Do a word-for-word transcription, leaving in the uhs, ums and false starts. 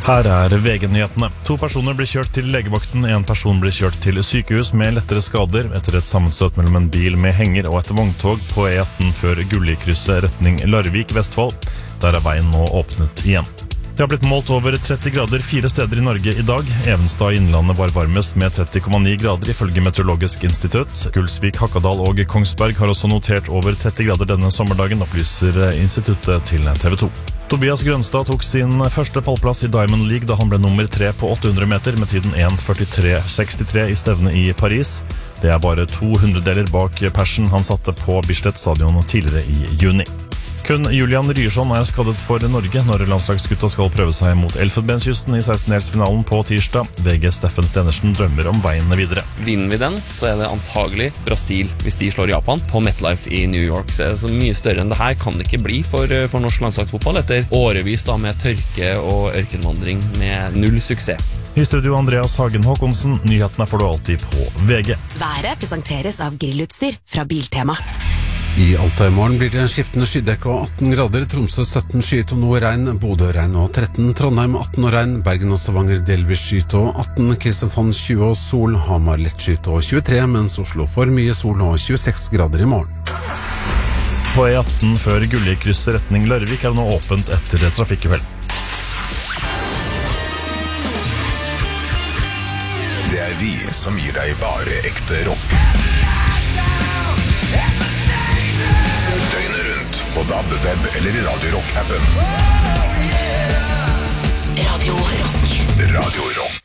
Her er V G-nyhetene. To personer blir kjørt til legevakten, en person blir kjørt til sykehus med lettere skader etter et sammenstøt mellom en bil med henger og et vogntog på E atten før Gullikrysset retning Larvik, Vestfold. Der er veien nå åpnet igjen. Det har blitt målt over tretti grader fire steder i Norge i dag. Evenstad i Innlandet var varmest med tretti komma ni grader ifølge Meteorologisk institutt. Gulsvik, Hakadal og Kongsberg har også notert over tretti grader denne sommerdagen, opplyser instituttet til T V to. Tobias Grønstad tok sin første pallplass i Diamond League da han ble nummer tre på åtte hundre meter med tiden en førtitre sekstitre i stevnet i Paris. Det er bare to hundredeler bak persen han satte på Bislett stadion tidligere i juni. Kun Julian Ryerson er skadet for Norge når landslagsgutta skal prøve seg mot Elfenbenskysten i sekstendelsfinalen på tirsdag. V G Steffen Stenersen drømmer om veien videre. Vinner vi den, så er det antagelig Brasil hvis de slår Japan på MetLife i New York. Så er det så mye større enn det her kan det ikke bli for, for norsk landslagsfotball etter årevis da med tørke og ørkenvandring med null suksess. I studio Andreas Hagen Håkonsen, nyhetene får du alltid på V G. Været presenteres av grillutstyr fra Biltema. I Alta i morgen blir det skiftende skydekke og atten grader, Tromsø sytten skyet og noe regn, Bodø regn og tretten, Trondheim atten og regn, Bergen og Stavanger delvis skyet og atten, Kristiansand tjue og sol, Hamar lett skyet og tjuetre, mens Oslo får mye sol og tjueseks grader i morgen. På E atten før Gullikrysset retning Larvik er det nå åpent etter trafikkuhell. Det er vi som gir deg bare ekte rock. Døgnet rundt på D A B, web eller i Radio Rock-appen. Radio Rock. Radio Rock.